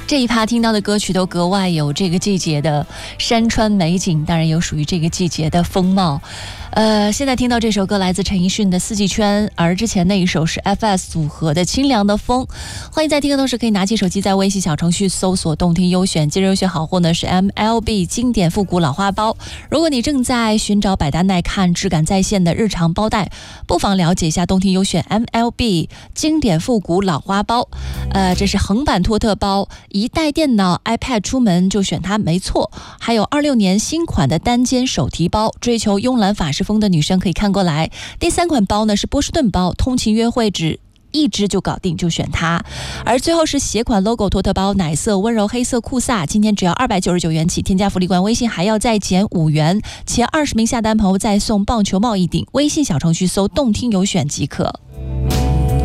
这一趴听到的歌曲都格外有这个季节的山川美景，当然有属于这个季节的风貌。现在听到这首歌来自陈奕迅的《四季圈》，而之前那一首是 FS 组合的《清凉的风》。欢迎在听的同时可以拿起手机在微信小程序搜索动听优选，今日优选好货呢是 MLB 经典复古老花包。如果你正在寻找百搭耐看、质感在线的日常包袋，不妨了解一下动听优选 MLB 经典复古老花包。这是横版托特包，一带电脑 iPad 出门就选它没错。还有26年新款的单肩手提包，追求慵懒法式风的女生可以看过来。第3款包呢是波士顿包，通勤约会只一支就搞定，就选它。而最后是鞋款 logo 托特包，奶色温柔黑色酷飒，今天只要299元起，添加福利罐微信还要再减5元，前20名下单朋友再送棒球帽一顶，微信小程序搜动听有选即可。